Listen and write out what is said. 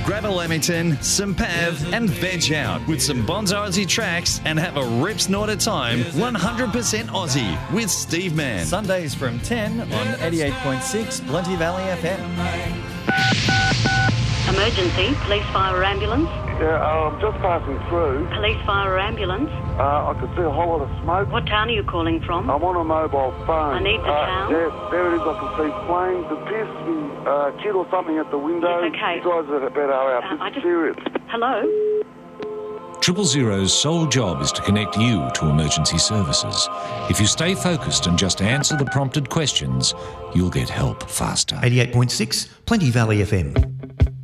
Grab a Lamington, some Pav and veg out with some Bonzo Aussie tracks and have a rip snort at time. 100% Aussie with Steve Mann. Sundays from 10 on 88.6 Plenty Valley FM. Emergency, police, fire, ambulance. Yeah, I'm just passing through. Police, fire, ambulance. I could see a whole lot of smoke. What town are you calling from? I'm on a mobile phone. I need the town. Yeah, there it is. I can see flames. It appears to be a kid or something at the window. Yes, okay. You guys are better out. This is serious. Hello? 000's sole job is to connect you to emergency services. If you stay focused and just answer the prompted questions, you'll get help faster. 88.6 Plenty Valley FM.